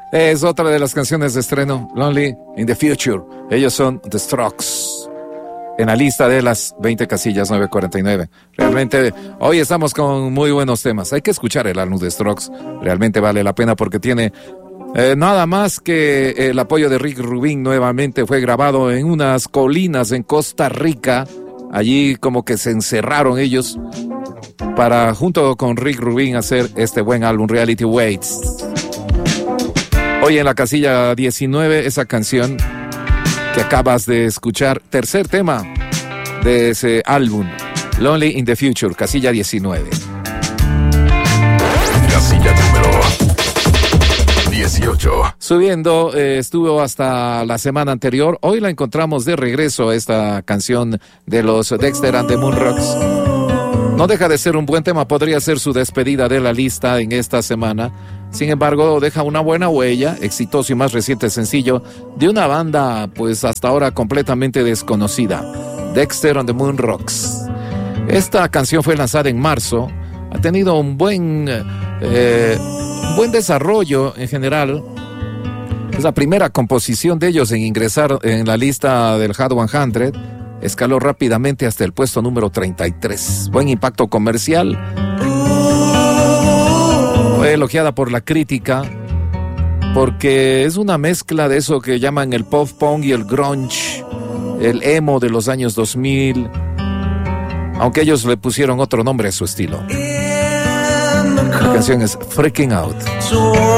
Es otra de las canciones de estreno, Lonely in the Future. Ellos son The Strokes. En la lista de las 20 casillas 949. Realmente, hoy estamos con muy buenos temas. Hay que escuchar el álbum de Strokes. Realmente vale la pena porque tiene nada más que el apoyo de Rick Rubin. Nuevamente fue grabado en unas colinas en Costa Rica. Allí como que se encerraron ellos para, junto con Rick Rubin, hacer este buen álbum, Reality Waits. Hoy en la casilla 19, esa canción que acabas de escuchar, tercer tema de ese álbum, Lonely in the Future, casilla 19. Casilla número 18. Subiendo, estuvo hasta la semana anterior. Hoy la encontramos de regreso, esta canción de los Dexter and the Moonrocks. No deja de ser un buen tema, podría ser su despedida de la lista en esta semana. Sin embargo, deja una buena huella, exitoso y más reciente sencillo de una banda pues hasta ahora completamente desconocida, Dexter and the Moonrocks. Esta canción fue lanzada en marzo, ha tenido un buen desarrollo en general. Es la primera composición de ellos en ingresar en la lista del Hot 100. Escaló rápidamente hasta el puesto número 33. Buen impacto comercial. Fue elogiada por la crítica porque es una mezcla de eso que llaman el pop punk y el grunge, el emo de los años 2000, aunque ellos le pusieron otro nombre a su estilo. La canción es Freaking Out.